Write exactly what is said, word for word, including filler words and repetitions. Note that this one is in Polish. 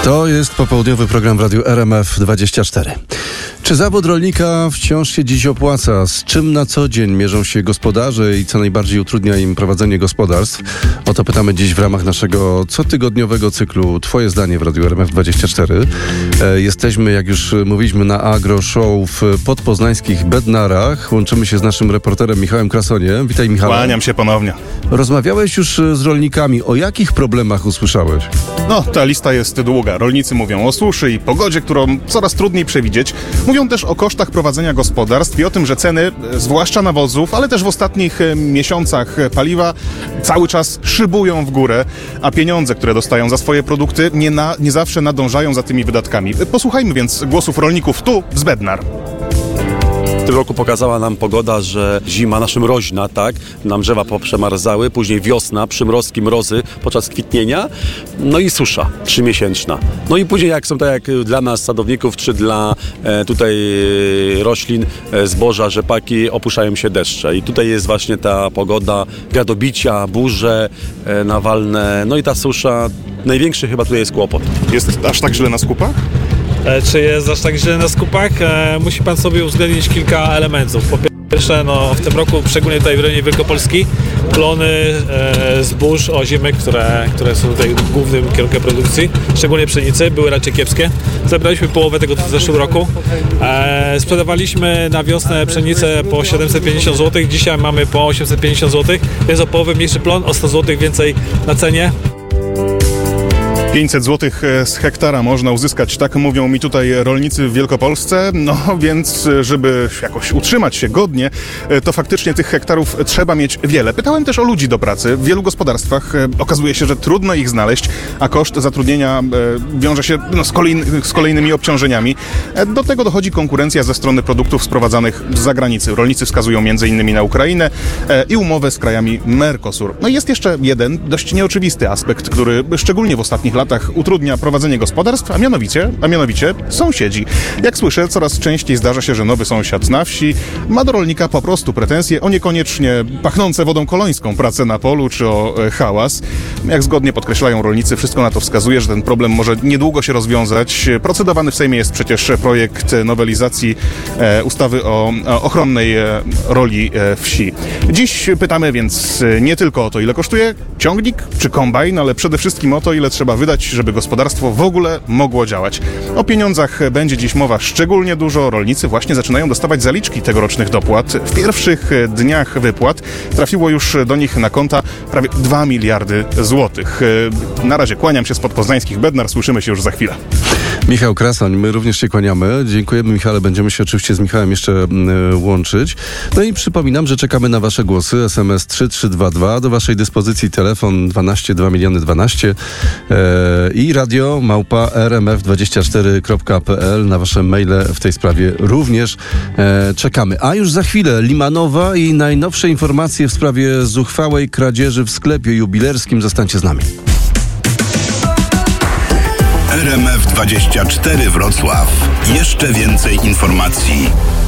To jest popołudniowy program w Radiu R M F dwadzieścia cztery. Czy zawód rolnika wciąż się dziś opłaca? Z czym na co dzień mierzą się gospodarze i co najbardziej utrudnia im prowadzenie gospodarstw? O to pytamy dziś w ramach naszego cotygodniowego cyklu Twoje zdanie w Radiu R M F dwadzieścia cztery. E, jesteśmy, jak już mówiliśmy, na Agro Show w podpoznańskich Bednarach. Łączymy się z naszym reporterem Michałem Krasoniem. Witaj, Michale. Kłaniam się ponownie. Rozmawiałeś już z rolnikami. O jakich problemach usłyszałeś? No, ta lista jest długa. Rolnicy mówią o suszy i pogodzie, którą coraz trudniej przewidzieć. Mówią też o kosztach prowadzenia gospodarstw i o tym, że ceny, zwłaszcza nawozów, ale też w ostatnich miesiącach paliwa, cały czas szybują w górę, a pieniądze, które dostają za swoje produkty, nie, na, nie zawsze nadążają za tymi wydatkami. Posłuchajmy więc głosów rolników tu z Bednar. W tym roku pokazała nam pogoda, że zima nasza mroźna, tak? Nam drzewa poprzemarzały, później wiosna, przymrozki, mrozy podczas kwitnienia, no i susza trzymiesięczna. No i później jak są tak jak dla nas sadowników, czy dla e, tutaj e, roślin, e, zboża, rzepaki, opuszczają się deszcze. I tutaj jest właśnie ta pogoda, gradobicia, burze e, nawalne, no i ta susza. Największy chyba tutaj jest kłopot. Jest aż tak źle na skupach? Czy jest aż tak źle na skupach? E, musi pan sobie uwzględnić kilka elementów. Po pierwsze, no, w tym roku, szczególnie tutaj w rejonie Wielkopolski, plony e, zbóż, ozimy, które, które są tutaj głównym kierunkiem produkcji, szczególnie pszenicy, były raczej kiepskie. Zebraliśmy połowę tego w zeszłym roku. E, sprzedawaliśmy na wiosnę pszenicę po siedemset pięćdziesiąt złotych, dzisiaj mamy po osiemset pięćdziesiąt złotych, więc o połowę mniejszy plon, o sto złotych więcej na cenie. pięćset złotych z hektara można uzyskać, tak mówią mi tutaj rolnicy w Wielkopolsce, no więc żeby jakoś utrzymać się godnie, to faktycznie tych hektarów trzeba mieć wiele. Pytałem też o ludzi do pracy. W wielu gospodarstwach okazuje się, że trudno ich znaleźć, a koszt zatrudnienia wiąże się no, z, kolejny, z kolejnymi obciążeniami. Do tego dochodzi konkurencja ze strony produktów sprowadzanych z zagranicy. Rolnicy wskazują między innymi na Ukrainę i umowę z krajami Mercosur. No i jest jeszcze jeden dość nieoczywisty aspekt, który szczególnie w ostatnich latach utrudnia prowadzenie gospodarstw, a mianowicie, a mianowicie sąsiedzi. Jak słyszę, coraz częściej zdarza się, że nowy sąsiad na wsi ma do rolnika po prostu pretensje o niekoniecznie pachnące wodą kolońską pracę na polu czy o e, hałas. Jak zgodnie podkreślają rolnicy, wszystko na to wskazuje, że ten problem może niedługo się rozwiązać. Procedowany w Sejmie jest przecież projekt nowelizacji e, ustawy o, o ochronnej e, roli e, wsi. Dziś pytamy więc nie tylko o to, ile kosztuje ciągnik czy kombajn, ale przede wszystkim o to, ile trzeba wydać, żeby gospodarstwo w ogóle mogło działać. O pieniądzach będzie dziś mowa szczególnie dużo. Rolnicy właśnie zaczynają dostawać zaliczki tegorocznych dopłat. W pierwszych dniach wypłat trafiło już do nich na konta prawie dwa miliardy złotych. Na razie kłaniam się z podpoznańskich Bednar. Słyszymy się już za chwilę. Michał Krasoń, my również się kłaniamy. Dziękujemy, Michale. Będziemy się oczywiście z Michałem jeszcze y, łączyć. No i przypominam, że czekamy na wasze głosy. S M S trzy trzy dwa dwa. Do waszej dyspozycji telefon dwanaście dwa miliony dwanaście y, i radio małpa r m f dwadzieścia cztery kropka p l. Na wasze maile w tej sprawie również y, czekamy. A już za chwilę Limanowa i najnowsze informacje w sprawie zuchwałej kradzieży w sklepie jubilerskim. Zostańcie z nami. R M F dwadzieścia cztery Wrocław. Jeszcze więcej informacji.